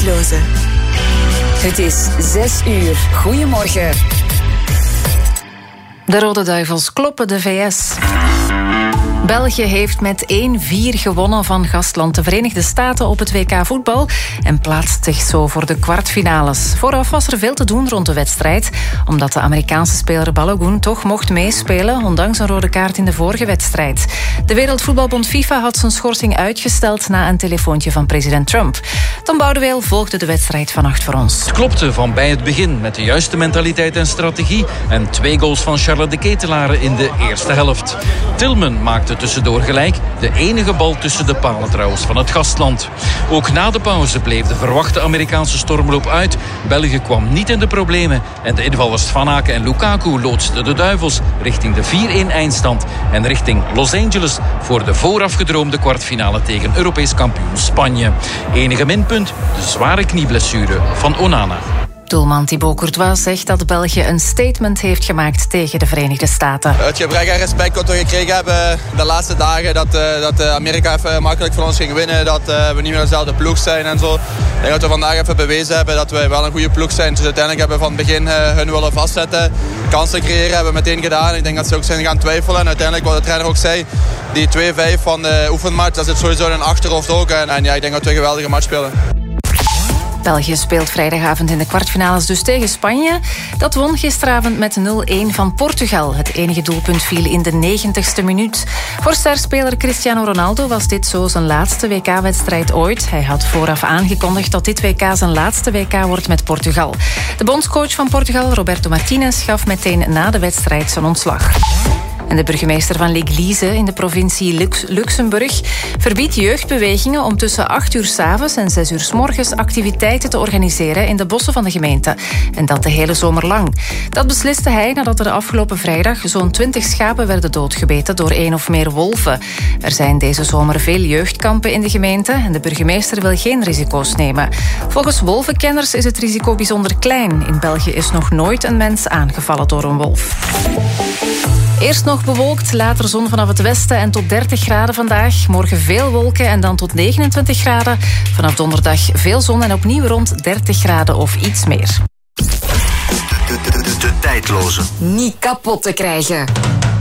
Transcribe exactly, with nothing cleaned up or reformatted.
tijdloze. Het is zes uur. Goedemorgen. De Rode Duivels kloppen de V S. België heeft met één vier gewonnen van gastland de Verenigde Staten op het W K voetbal en plaatst zich zo voor de kwartfinales. Vooraf was er veel te doen rond de wedstrijd, omdat de Amerikaanse speler Balogun toch mocht meespelen, ondanks een rode kaart in de vorige wedstrijd. De Wereldvoetbalbond FIFA had zijn schorsing uitgesteld na een telefoontje van president Trump. Tom Boudeweel volgde de wedstrijd vannacht voor ons. Het klopte van bij het begin met de juiste mentaliteit en strategie en twee goals van Charles de Ketelaere in de eerste helft. Tillman maakte tussendoor gelijk, de enige bal tussen de palen trouwens van het gastland. Ook na de pauze bleef de verwachte Amerikaanse stormloop uit. België kwam niet in de problemen en de invallers Van Aken en Lukaku loodsten de Duivels richting de vier-een eindstand en richting Los Angeles voor de voorafgedroomde kwartfinale tegen Europees kampioen Spanje. Enige minpunt, de zware knieblessure van Onana. Doelman Thibaut Courtois zegt dat België een statement heeft gemaakt tegen de Verenigde Staten. Het gebrek aan respect dat we gekregen hebben de laatste dagen, dat, uh, dat Amerika even makkelijk van ons ging winnen, dat uh, we niet meer dezelfde ploeg zijn en zo. Ik denk dat we vandaag even bewezen hebben dat we wel een goede ploeg zijn. Dus uiteindelijk hebben we van het begin uh, hun willen vastzetten. Kansen creëren hebben we meteen gedaan. Ik denk dat ze ook zijn gaan twijfelen. En uiteindelijk, wat de trainer ook zei, die twee vijf van de oefenmatch, dat zit sowieso in hun achterhoofd ook. En, en ja, ik denk dat we een geweldige match spelen. België speelt vrijdagavond in de kwartfinales dus tegen Spanje. Dat won gisteravond met nul-een van Portugal. Het enige doelpunt viel in de negentigste minuut. Voor sterspeler Cristiano Ronaldo was dit zo zijn laatste W K-wedstrijd ooit. Hij had vooraf aangekondigd dat dit W K zijn laatste W K wordt met Portugal. De bondscoach van Portugal, Roberto Martinez, gaf meteen na de wedstrijd zijn ontslag. En de burgemeester van L'Église in de provincie Lux- Luxemburg verbiedt jeugdbewegingen om tussen acht uur 's avonds en zes uur 's morgens activiteiten te organiseren in de bossen van de gemeente. En dat de hele zomer lang. Dat besliste hij nadat er de afgelopen vrijdag zo'n twintig schapen werden doodgebeten door één of meer wolven. Er zijn deze zomer veel jeugdkampen in de gemeente en de burgemeester wil geen risico's nemen. Volgens wolvenkenners is het risico bijzonder klein. In België is nog nooit een mens aangevallen door een wolf. Eerst nog bewolkt, later zon vanaf het westen en tot dertig graden vandaag. Morgen veel wolken en dan tot negenentwintig graden. Vanaf donderdag veel zon en opnieuw rond dertig graden of iets meer. De, de, de, de, de tijdloze. Niet kapot te krijgen.